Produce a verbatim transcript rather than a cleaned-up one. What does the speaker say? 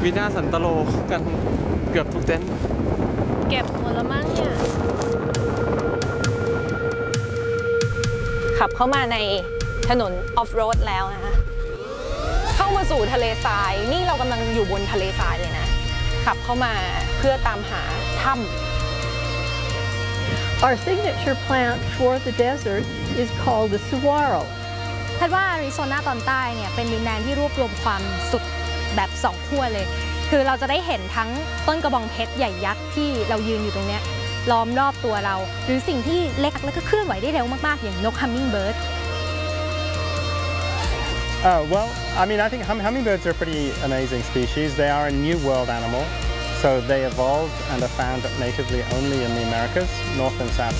วินาศสันตโลกันเกือบทุกเต็นท์เก็บหมดแล้วมั้งเนี่ยขับเข้ามาในถนนออฟโรดแล้วนะคะเข้ามาสู่ทะเลทรายนี่เรากำลังอยู่บนทะเลทรายเลยนะขับเข้ามาเพื่อตามหาถ้ำ Our signature plant for the desert is called the saguaro. คาดว่าอาริโซนาตอนใต้เนี่ยเป็นดินแดนที่รวบรวมความสุขแบบสองขั้วเลยคือเราจะได้เห็นทั้งต้นกระบองเพชรใหญ่ยักษ์ที่เรายืนอยู่ตรงเนี้ยล้อมรอบตัวเราหรือสิ่งที่เล็กแล้วก็เคลื่อนไหวได้เร็วมากๆอย่างนก hummingbird. Oh, well, I mean, I think hum hummingbirds are a pretty amazing species. They are a new world animal, so they evolved and are found natively only in the Americas, North and South